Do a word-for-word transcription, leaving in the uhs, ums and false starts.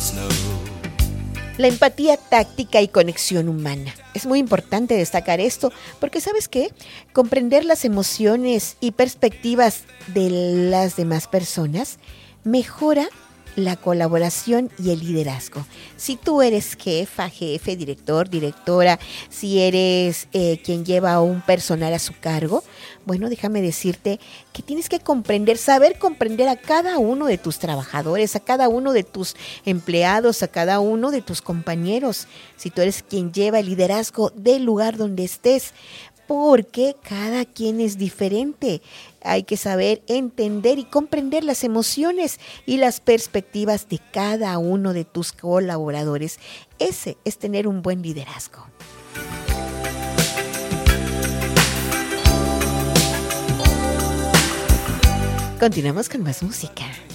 snow. La empatía táctica y conexión humana. Es muy importante destacar esto porque, ¿sabes qué? Comprender las emociones y perspectivas de las demás personas mejora la colaboración y el liderazgo. Si tú eres jefa, jefe, director, directora, si eres eh, quien lleva a un personal a su cargo, bueno, déjame decirte que tienes que comprender, saber comprender a cada uno de tus trabajadores, a cada uno de tus empleados, a cada uno de tus compañeros. Si tú eres quien lleva el liderazgo del lugar donde estés, porque cada quien es diferente. Hay que saber entender y comprender las emociones y las perspectivas de cada uno de tus colaboradores. Ese es tener un buen liderazgo. Continuamos con más música.